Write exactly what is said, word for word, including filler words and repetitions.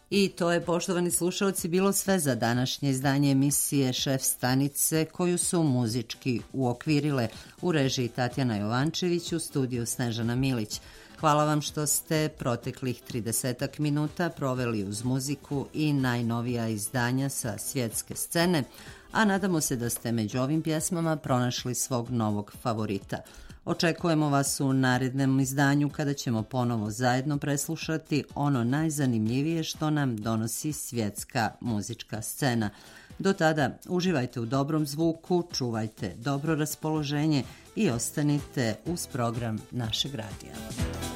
I to je, poštovani slušalci, bilo sve za današnje izdanje emisije Šef stanice, koju su muzički uokvirile u režiji Tatjana Jovančević, u studiju Snežana Milić. Hvala vam što ste proteklih tridesetak minuta proveli uz muziku i najnovija izdanja sa svjetske scene, a nadamo se da ste među ovim pjesmama pronašli svog novog favorita. Očekujemo vas u narednom izdanju kada ćemo ponovo zajedno preslušati ono najzanimljivije što nam donosi svjetska muzička scena. Do tada uživajte u dobrom zvuku, čuvajte dobro raspoloženje i ostanite uz program našeg radija.